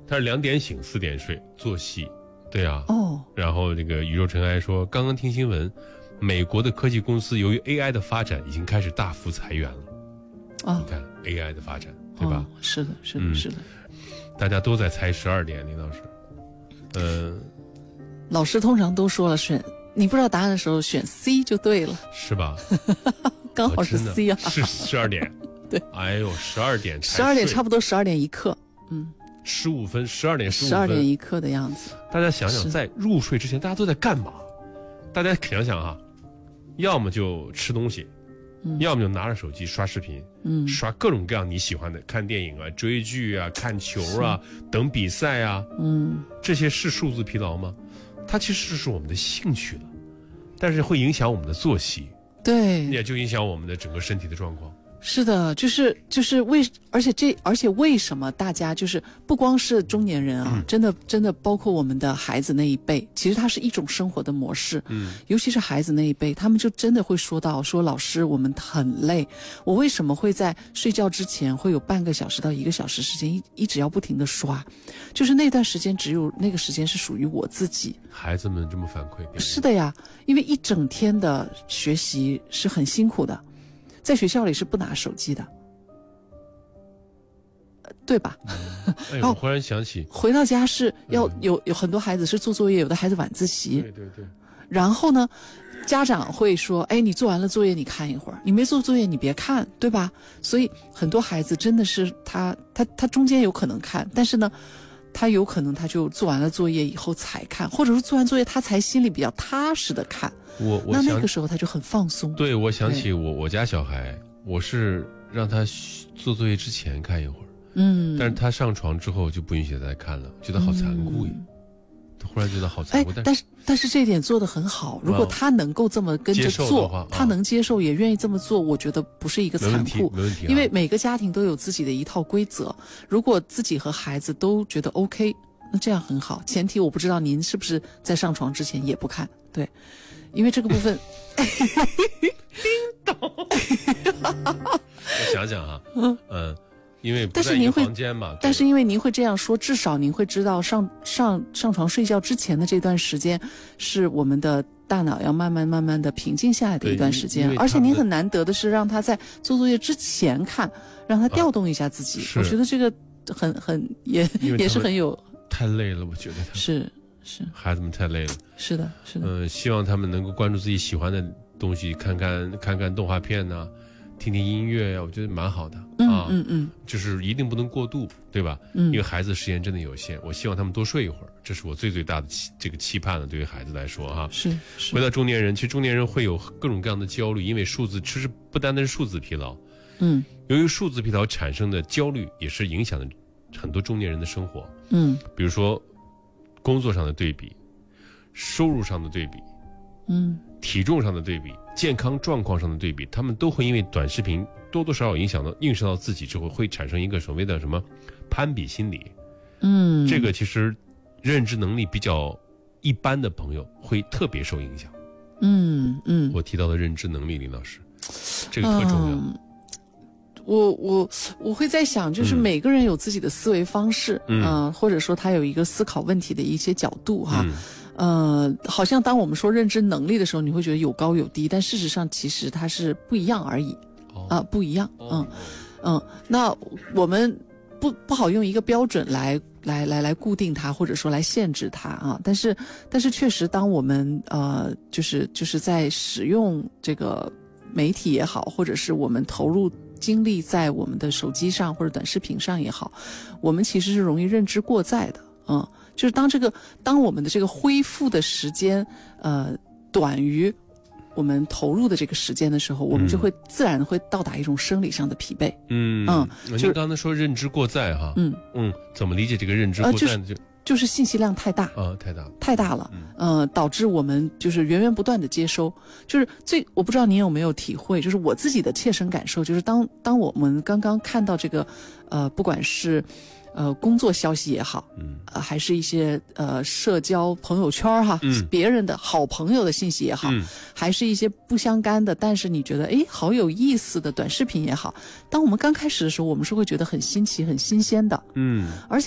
他是2点醒4点睡，作息。对啊。 哦。 然后这个宇宙尘埃说，刚刚听新闻，美国的科技公司由于 AI 的发展，已经开始大幅裁员了。 哦。 你看 AI 的发展，对吧？ 是的，是的，是的。 大家都在猜12点，林老师。 老师通常都说了，你不知道答案的时候选 C 就对了， 是吧？ 刚好是 C 啊， 是12点。 对， 哎呦，12点 ，12点差不多12点1刻 ，15分，12点15分 ，12点1刻的样子。 大家想想，在入睡之前，大家都在干嘛？大家想想哈，要么就吃东西，要么就拿着手机刷视频，刷各种各样你喜欢的，看电影啊、追剧啊、看球啊、等比赛啊，这些是数字疲劳吗？它其实是我们的兴趣了，但是会影响我们的作息， 对， 也就影响我们的整个身体的状况。 是的，就是而且为什么大家就是不光是中年人啊，真的包括我们的孩子那一辈，其实它是一种生活的模式。尤其是孩子那一辈，他们就真的会说老师我们很累，我为什么会在睡觉之前会有半个小时到1个小时时间一直要不停的刷，就是那段时间只有那个时间是属于我自己。 孩子们这么反馈？ 是的呀，因为一整天的学习是很辛苦的。在学校里是不拿手机的，对吧？ 我忽然想起， 回到家是要有很多孩子是做作业，有的孩子晚自习。 对。 然后呢，家长会说：“哎，你做完了作业，你看一会儿；你没做作业，你别看，对吧？”所以很多孩子真的是他中间有可能看，但是呢，他有可能他就做完了作业以后才看，或者说做完作业他才心里比较踏实的看。那个时候他就很放松。 对，我想起我家小孩，我是让他做作业之前看一会儿，但是他上床之后就不允许再看了，觉得好残酷耶。忽然觉得好残酷。 但是这一点做得很好，如果他能够这么跟着做，他能接受也愿意这么做，我觉得不是一个残酷。 没问题。 因为每个家庭都有自己的一套规则，如果自己和孩子都觉得 OK， 那这样很好。前提我不知道您是不是在上床之前也不看，对。因为这个部分叮咚我想想啊，因为不在一个房间嘛， 但是因为您会这样说，至少您会知道上床睡觉之前的这段时间是我们的大脑要慢慢的平静下来的一段时间，而且您很难得的是让他在做作业之前看，让他调动一下自己。我觉得这个也是很有。 太累了，我觉得是孩子们太累了。 是的。 希望他们能够关注自己喜欢的东西，看看动画片呐，听听音乐呀，我觉得蛮好的。就是一定不能过度，对吧？因为孩子时间真的有限，我希望他们多睡一会儿，这是我最大的这个期盼了。对于孩子来说哈， 是。 回到中年人，其实中年人会有各种各样的焦虑，因为其实不单单是数字疲劳。由于数字疲劳产生的焦虑，也是影响了很多中年人的生活。比如说工作上的对比，收入上的对比，体重上的对比，健康状况上的对比，他们都会因为短视频多多少少映射到自己之后，会产生一个所谓的什么攀比心理。这个其实认知能力比较一般的朋友会特别受影响。我提到的认知能力，林老师，这个特重要。 我会在想，就是每个人有自己的思维方式，或者说他有一个思考问题的一些角度哈。好像当我们说认知能力的时候，你会觉得有高有低，但事实上其实它是不一样而已。不一样。那我们不好用一个标准来固定它，或者说来限制它啊。但是确实，当我们就是在使用这个媒体也好，或者是我们投入精力在我们的手机上或者短视频上也好，我们其实是容易认知过载的。就是当我们的这个恢复的时间短于我们投入的这个时间的时候，我们就会自然会到达一种生理上的疲惫。 您刚才说认知过载哈，怎么理解这个认知过载呢？ 就是信息量太大太大了，导致我们就是源源不断的接收。就是我不知道您有没有体会，就是我自己的切身感受，就是当我们刚刚看到这个不管是工作消息也好，还是一些社交朋友圈哈，别人的好朋友的信息也好，还是一些不相干的，但是你觉得好有意思的短视频也好，当我们刚开始的时候，我们是会觉得很新奇、很新鲜的，而且